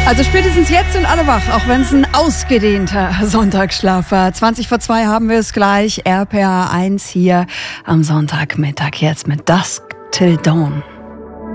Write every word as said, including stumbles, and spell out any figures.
Also spätestens jetzt sind alle wach, auch wenn es ein ausgedehnter Sonntagsschlaf war. zwanzig vor zwei haben wir es gleich. R P R eins hier am Sonntagmittag jetzt mit Dusk Till Dawn.